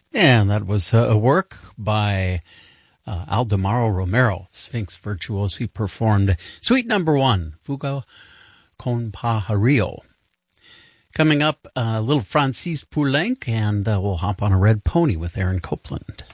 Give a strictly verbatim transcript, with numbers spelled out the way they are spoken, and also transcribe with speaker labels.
Speaker 1: And that was uh, a work by uh, Aldemaro Romero, Sphinx Virtuosi, performed Suite Number One, Fuga con Pajarillo. Coming up, a uh, little Francis Poulenc, and uh, we'll hop on a red pony with Aaron Copland.